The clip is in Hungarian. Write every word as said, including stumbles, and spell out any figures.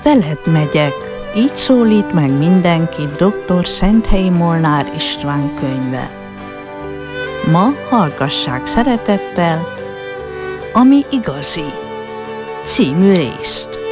Veled megyek, így szólít meg mindenkit doktor Szenthelyi Molnár István könyve. Ma hallgassák szeretettel Ami igazi című részt.